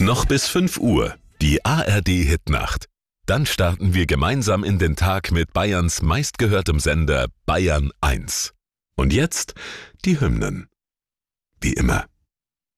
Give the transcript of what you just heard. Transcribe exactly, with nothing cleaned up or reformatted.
Noch bis fünf Uhr, die A R D-Hitnacht. Dann starten wir gemeinsam in den Tag mit Bayerns meistgehörtem Sender Bayern eins. Und jetzt die Hymnen. Wie immer.